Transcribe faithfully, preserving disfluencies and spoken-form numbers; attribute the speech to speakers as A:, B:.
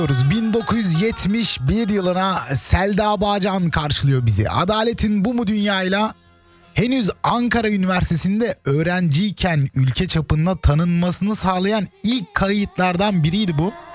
A: bin dokuz yüz yetmiş bir yılına Selda Bağcan karşılıyor bizi. Adaletin bu mu dünyayla henüz Ankara Üniversitesi'nde öğrenciyken ülke çapında tanınmasını sağlayan ilk kayıtlardan biriydi bu.